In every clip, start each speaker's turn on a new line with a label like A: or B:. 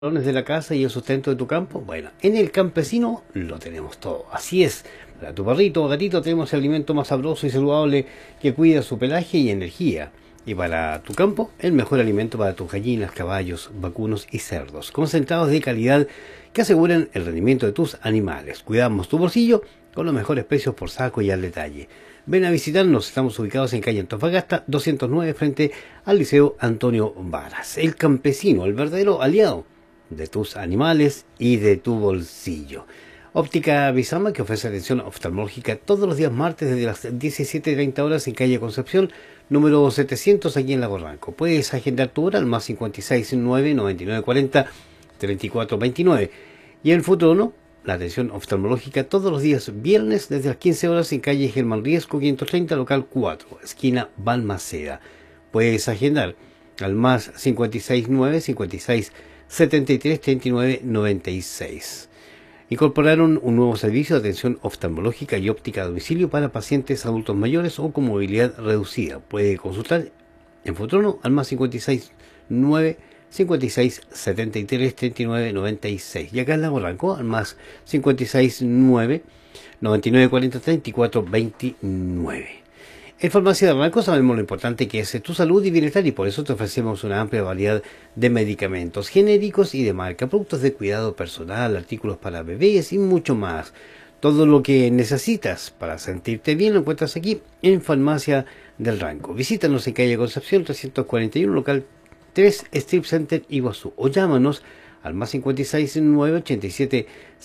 A: De la casa y el sustento de tu campo. Bueno, en el campesino lo tenemos todo. Así es. Para tu perrito o gatito tenemos el alimento más sabroso y saludable que cuida su pelaje y energía. Y para tu campo, el mejor alimento para tus gallinas, caballos, vacunos y cerdos. Concentrados de calidad que aseguran el rendimiento de tus animales. Cuidamos tu bolsillo con los mejores precios por saco y al detalle. Ven a visitarnos, estamos ubicados en calle Antofagasta 209 frente al Liceo Antonio Varas. El campesino, el verdadero aliado de tus animales y de tu bolsillo. Óptica Visama, que ofrece atención oftalmológica todos los días martes desde las 17:30 horas en calle Concepción, número 700 aquí en Lago Ranco. Puedes agendar tu hora al más 569 9940 3429. Y en Futrono, la atención oftalmológica todos los días viernes desde las 15 horas en calle Germán Riesco 530, local 4, esquina Balmaceda. Puedes agendar al más 569 56 73 39 96. Incorporaron un nuevo servicio de atención oftalmológica y óptica a domicilio para pacientes adultos mayores o con movilidad reducida. Puede consultar en Futrono al más 56 9 56 73 39 96. Y acá en Lago Ranco al más 56 9 99 40 34 29. En Farmacia de Ranco sabemos lo importante que es tu salud y bienestar y por eso te ofrecemos una amplia variedad de medicamentos genéricos y de marca, productos de cuidado personal, artículos para bebés y mucho más. Todo lo que necesitas para sentirte bien lo encuentras aquí en Farmacia del Ranco. Visítanos en calle Concepción 341, local 3, Strip Center Iguazú, o llámanos al más 56 9 87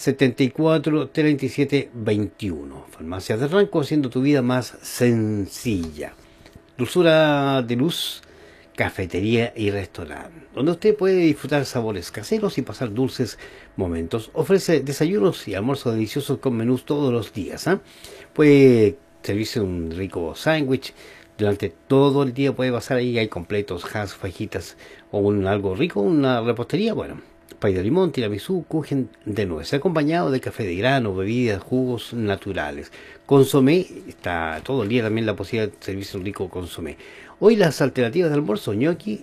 A: 74 37 21. Farmacias del Ranco, haciendo tu vida más sencilla. Dulzura de Luz, cafetería y restaurante, donde usted puede disfrutar sabores caseros y pasar dulces momentos. Ofrece desayunos y almuerzos deliciosos con menús todos los días. Puede servirse un rico sándwich. Durante todo el día puede pasar ahí, hay completos, hash, fajitas o algo rico, una repostería, bueno. Pay de limón, tiramisú, kuchen de nuez, acompañado de café de grano, bebidas, jugos naturales. Consomé, está todo el día también la posibilidad de servirse un rico consomé. Hoy las alternativas de almuerzo, ñoqui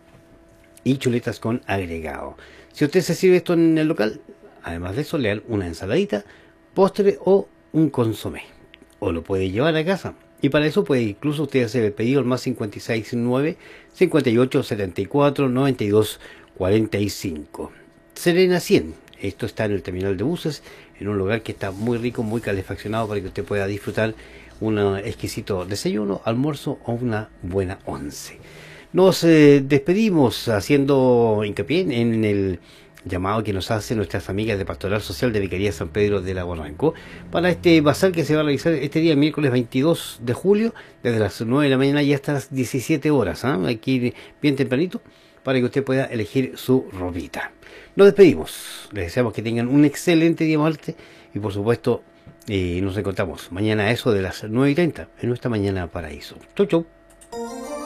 A: y chuletas con agregado. Si usted se sirve esto en el local, además de eso le dan una ensaladita, postre o un consomé. O lo puede llevar a casa. Y para eso puede incluso usted hacer el pedido al más 56 9 58 74 92 45. Serena 100. Esto está en el terminal de buses, en un lugar que está muy rico, muy calefaccionado para que usted pueda disfrutar un exquisito desayuno, almuerzo o una buena once. Nos despedimos haciendo hincapié en el llamado que nos hacen nuestras amigas de Pastoral Social de Vicaría San Pedro de Lago Ranco para este bazar que se va a realizar este día miércoles 22 de julio desde las 9 de la mañana y hasta las 17 horas, aquí bien tempranito, para que usted pueda elegir su ropita. Nos despedimos, les deseamos que tengan un excelente día martes y por supuesto nos encontramos mañana a eso de las 9:30 en nuestra Mañana Paraíso. Chau, chau.